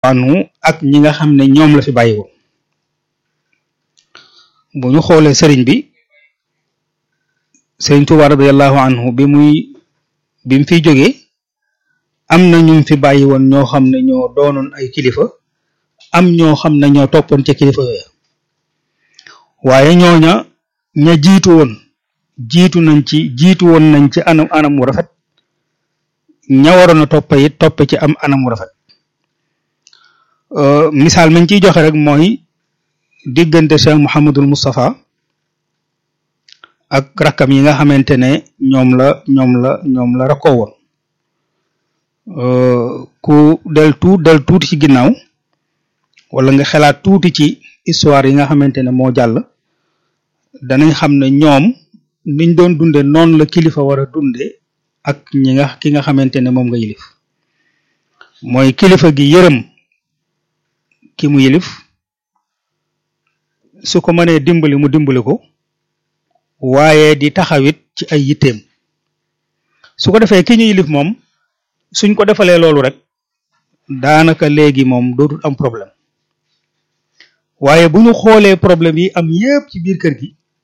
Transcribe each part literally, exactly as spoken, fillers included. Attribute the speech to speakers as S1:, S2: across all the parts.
S1: anhu ak ñi nga xam ne ñoom la fi bàyyi woon bu ñu xoolee sëriñ bi sëriñ Tuubaa radiyallahu anhu bi muy bi mu fiy jógee am na ñu fi bàyyi woon ñoo xam ne ñoo doonoon ay kilifa am ñoo xam ne ñoo toppoon ca kilifa yooya waaye ñooña ña jiitu woon jiitu nañ ci jiitu woon nañ ci anam anam wu rafet ña waroon a toppe it toppe ci am anam wu rafet misaal mañ ciy joxe rek mooy diggante Cheikh Mouhamadul Moustapha ak rakkam yi nga xamante ne ñoom la ñoom la ñoom la rakkoo woon ku del tuut del tuuti ci ginnaaw wala nga xalaat tuuti ci histoire yi nga xamante ne moo jàll danañ xam ne ñoom niñ doon dunde noonu la kilifa war a dunde ak ñi nga ki nga xamante ne moom nga yilif mooy kilifa gi yërëm ki mu yilif su ko mënee dimbali mu dimbali ko waaye di taxawit ci ay yitteem su ko defee ki ñu yilif moom suñ ko defalee loolu rek daanaka léegi moom dootul am problème waaye bu ñu xoolee problème yi am yépp ci biir kër gi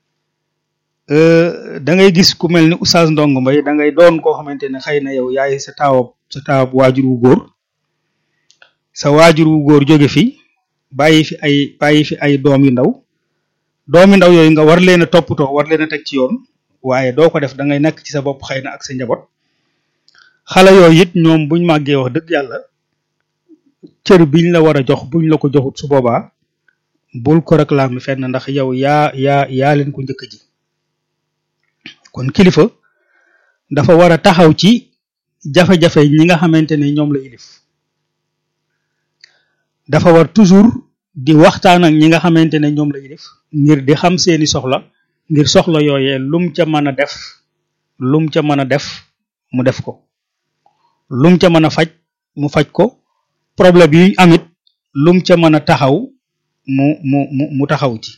S1: da ngay gis ku mel ni Oustaz Ndongo Mbaye da ngay doon koo xamante ne xëy na yow yaay sa taawab sa taawab waajur wu góor sa waajur wu góor jóge fi bàyyi fi ay bàyyi fi ay doom yu ndaw doom yu ndaw yooyu nga war leen a toppatoo war leen a teg ci yoon waaye doo ko def da ngay nekk ci sa bopp xëy na ak sa njaboot xale yooyu it ñoom buñ màggee wax dëgg yàlla cër biñ la war a jox buñ la ko joxut su boobaa bul ko réclamer fenn ndax yow yaa yaa yaa leen ko njëkk ji kon kilifa dafa war a taxaw ci jafe-jafe ñi nga xamante ne ñoom la yilif dafa war toujours di waxtaan ak ñi nga xamante ne ñoom la yilif ngir di xam seeni soxla ngir soxla yooyee lum ca mën a def lum ca mën a def mu def ko lum ca mën a faj mu faj ko problème yi amit lum ca mën a taxaw mu mu mu mu taxaw ci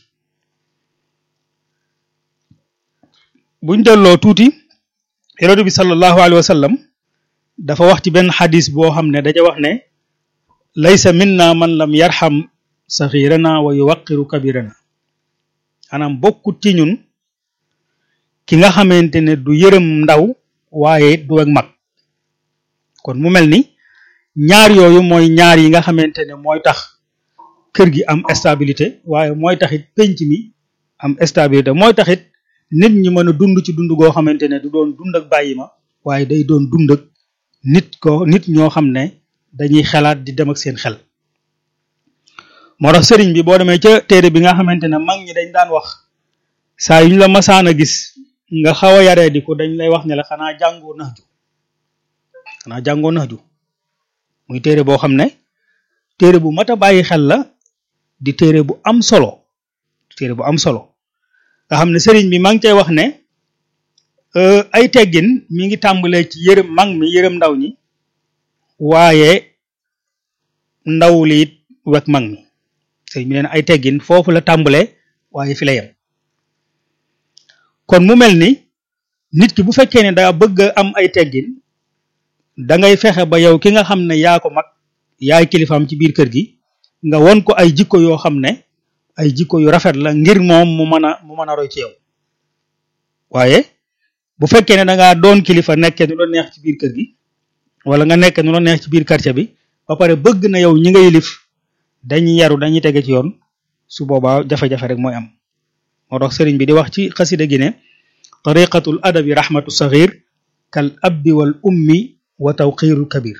S1: buñ delloo tuuti yonent bi sallallahu alayhi wa sallam dafa wax ci benn xadis boo xam ne daja wax ne laysa minna man lam yarham saxirana wa yuwaqiru kabirana maanaam bokkut ci ñun ki nga xamante ne du yërëm ndaw waaye du ak mag kon mu mel ni ñaar yooyu mooy ñaar yi nga xamante ne mooy tax kër gi am stabilité waaye mooy taxit penc mi am stabilité mooy taxit nit ñi mën a dund ci dund goo xamante ne du doon dund ak bàyyi ma waaye day doon dund ak nit ko nit ñoo xam ne dañuy xalaat di dem ak seen xel moo tax sëriñ bi boo demee ca téere bi nga xamante ne mag ñi dañ daan wax saa yu ñu la masaan a gis nga xaw a yaree di ko dañ lay wax ne la xanaa jàngoo nax ju xanaa jàngoo nax ju muy téere boo xam ne téere bu mat a bàyyi xel la di téere bu am solo téere bu am solo nga xam ne sëriñ bi maa ngi cay wax ne ay teggin mi ngi tàmbalee ci yërëm mag mi yërëm ndaw ñi waaye ndaw li it wek mag mi sëriñ bi neen ay teggin foofu la tàmbalee waaye fi la yem kon mu mel ni nit ki bu fekkee ne daa bëgg am ay teggin da ngay fexe ba yow ki nga xam ne yaa ko mag yaay kilifaam ci biir kër gi nga won ko ay jikko yoo xam ne ay jikko yu rafet la ngir moom mu mën a mu mën a roy ci yow waaye bu fekkee ne da ngaa doon kilifa nekkee nu la neex ci biir kër gi wala nga nekkee nu la neex ci biir quartier bi ba pare bëgg na yow ñi nga yilif dañuy yaru dañuy tege ci yoon su boobaa jafe-jafe rek mooy am moo tax sëriñ bi di wax ci xasida gi ne tariqatul adabi rahmatu saghir kal abbi wal ummi wa tawqirul kabir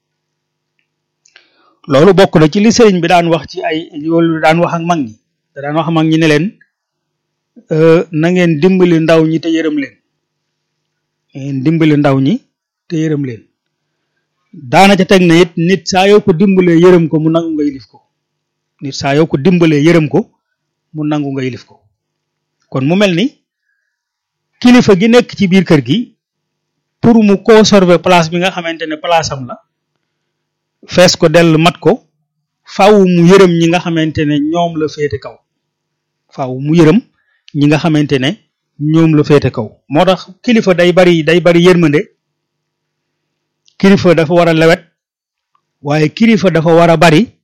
S1: loolu bokk na ci li sëriñ bi daan wax ci ay loolu daan wax ak mag ñi da daan wax mag ñi ne leen na ngeen dimbali ndaw ñi te yërëm leen na ngeen dimbali ndaw ñi te yërëm leen daana ca teg ne it nit saa yoo ko dimbalee yërëm ko mu nangu nga yilif ko nit saa yoo ko dimbalee yërëm ko mu nangu nga yilif ko kon mu mel ni kilifa gi nekk ci biir kër gi pour mu conserver place bi nga xamante ne place am la fees ko dell mat ko faaw mu yërëm ñi nga xamante ne ñoom la féete kaw faaw mu yërëm ñi nga xamante ne ñoom la féete kaw moo tax kilifa day bari day bari yërmande kilifa dafa war a lewet waaye kilifa dafa war a bari